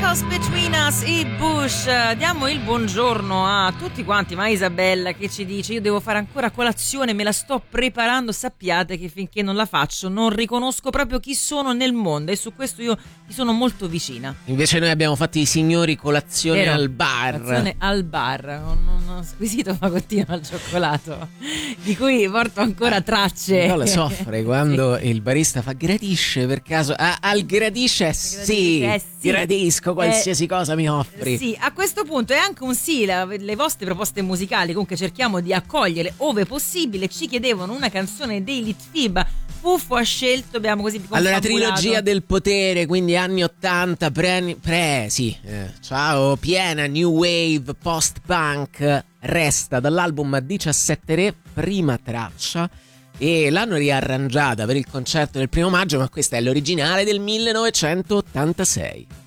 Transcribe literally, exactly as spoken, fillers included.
Cross Between Us e Bush. Diamo il buongiorno a tutti quanti, ma Isabella che ci dice: io devo fare ancora colazione, me la sto preparando. Sappiate che finché non la faccio non riconosco proprio chi sono nel mondo, e su questo io ti sono molto vicina. Invece noi abbiamo fatto i signori colazione Vero, al bar. Colazione al bar, con uno squisito fagottino al cioccolato di cui porto ancora tracce. Nicole soffre quando sì. il barista fa: gradisce per caso? Ah, al gradisce? Sì, eh sì, gradisco qualsiasi eh, cosa mi offri. Sì, a questo punto è anche un sì, la, le vostre proposte musicali comunque cerchiamo di accogliere ove possibile. Ci chiedevano una canzone dei Litfiba. Puffo ha scelto, abbiamo così allora trilogia del potere, quindi anni ottanta, pre, pre sì, eh, ciao, piena new wave, post punk, resta dall'album diciassette Re, prima traccia, e l'hanno riarrangiata per il concerto del primo maggio, ma questa è l'originale del millenovecentottantasei.